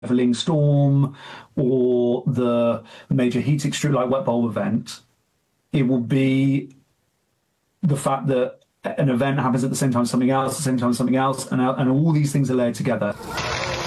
leveling storm or the major heat extreme like wet bulb event. It will be the fact that an event happens at the same time as something else, at the same time as something else, and all these things are layered together.